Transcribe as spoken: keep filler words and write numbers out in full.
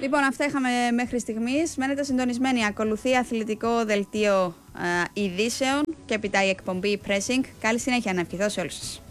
Λοιπόν, αυτά είχαμε μέχρι στιγμής. Μένετε συντονισμένοι. Ακολουθεί αθλητικό δελτίο ε, ειδήσεων και έπειτα η εκπομπή Pressing. Καλή συνέχεια να ευχηθώ σε όλους σας.